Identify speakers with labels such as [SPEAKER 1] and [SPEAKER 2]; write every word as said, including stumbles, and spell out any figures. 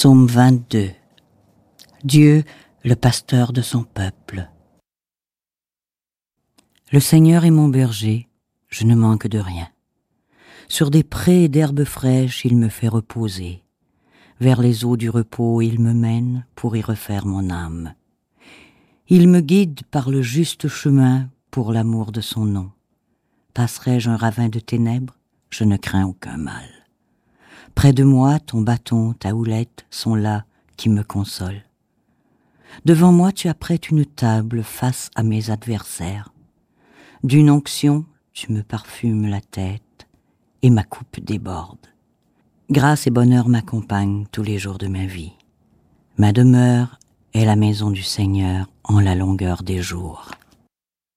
[SPEAKER 1] Psaume vingt-deux. Dieu, le pasteur de son peuple. Le Seigneur est mon berger, je ne manque de rien. Sur des prés d'herbes fraîches, il me fait reposer. Vers les eaux du repos, il me mène pour y refaire mon âme. Il me guide par le juste chemin pour l'amour de son nom. Passerai-je un ravin de ténèbres, je ne crains aucun mal. Près de moi, ton bâton, ta houlette sont là qui me consolent. Devant moi, tu apprêtes une table face à mes adversaires. D'une onction, tu me parfumes la tête et ma coupe déborde. Grâce et bonheur m'accompagnent tous les jours de ma vie. Ma demeure est la maison du Seigneur en la longueur des jours.